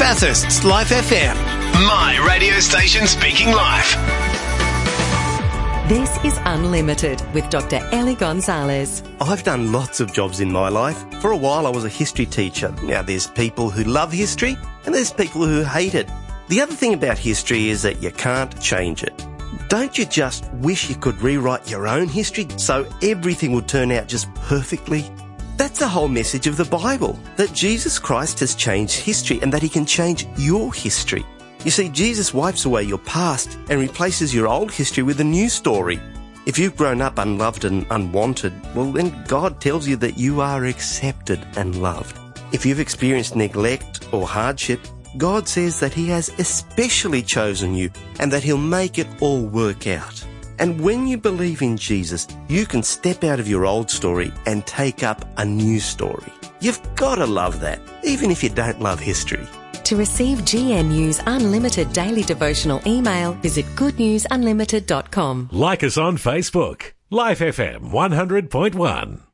Bathurst's Life FM. My radio station speaking life. This is Unlimited with Dr. Ellie Gonzalez. I've done lots of jobs in my life. For a while I was a history teacher. Now there's people who love history and there's people who hate it. The other thing about history is that you can't change it. Don't you just wish you could rewrite your own history so everything would turn out just perfectly? That's the whole message of the Bible, that Jesus Christ has changed history and that he can change your history. You see, Jesus wipes away your past and replaces your old history with a new story. If you've grown up unloved and unwanted, well then God tells you that you are accepted and loved. If you've experienced neglect or hardship, God says that he has especially chosen you and that he'll make it all work out. And when you believe in Jesus, you can step out of your old story and take up a new story. You've got to love that, even if you don't love history. To receive GNU's Unlimited daily devotional email, visit goodnewsunlimited.com. Like us on Facebook. Life FM 100.1.